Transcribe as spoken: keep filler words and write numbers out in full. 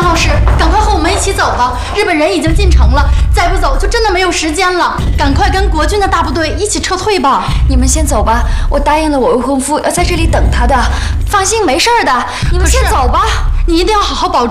张老师，赶快和我们一起走吧！日本人已经进城了，再不走就真的没有时间了。赶快跟国军的大部队一起撤退吧！ 你们先走吧，我答应了我未婚夫要在这里等他的，放心，没事的。你们先走吧， 你一定要好好保重。